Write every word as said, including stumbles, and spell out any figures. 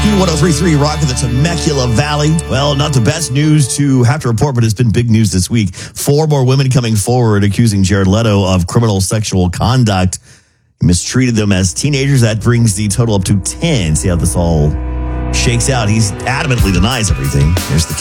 one oh three point three Rock in the Temecula Valley. Well, not the best news to have to report, but it's been big news this week. Four more women coming forward accusing Jared Leto of criminal sexual conduct. He mistreated them as teenagers. That brings the total up to ten. See how this all shakes out. He's adamantly denies everything. There's the